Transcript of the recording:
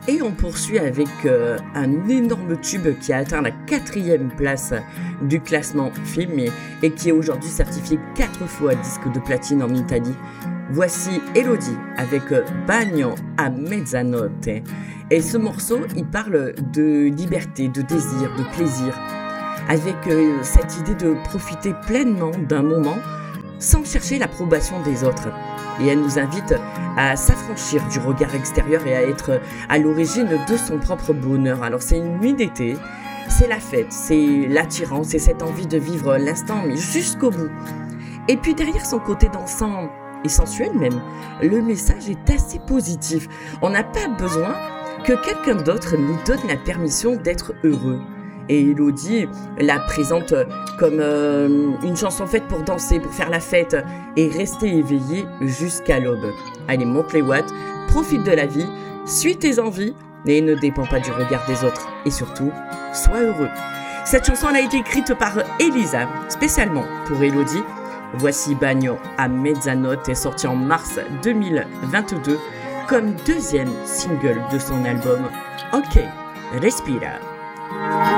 Et on poursuit avec un énorme tube qui a atteint la 4e place du classement film et qui est aujourd'hui certifié 4 fois disque de platine en Italie. Voici Elodie avec Bagno a mezzanotte. Et ce morceau, il parle de liberté, de désir, de plaisir, avec cette idée de profiter pleinement d'un moment sans chercher l'approbation des autres. Et elle nous invite à s'affranchir du regard extérieur et à être à l'origine de son propre bonheur. Alors c'est une nuit d'été, c'est la fête, c'est l'attirance, c'est cette envie de vivre l'instant mais jusqu'au bout. Et puis derrière son côté dansant et sensuel même, le message est assez positif. On n'a pas besoin que quelqu'un d'autre nous donne la permission d'être heureux. Et Elodie la présente comme une chanson faite pour danser, pour faire la fête et rester éveillé jusqu'à l'aube. Allez, monte les watts, profite de la vie, suis tes envies et ne dépends pas du regard des autres. Et surtout, sois heureux. Cette chanson elle a été écrite par Elisa, spécialement pour Elodie. Voici Bagno a mezzanotte, est sorti en mars 2022 comme 2e single de son album Ok, Respira.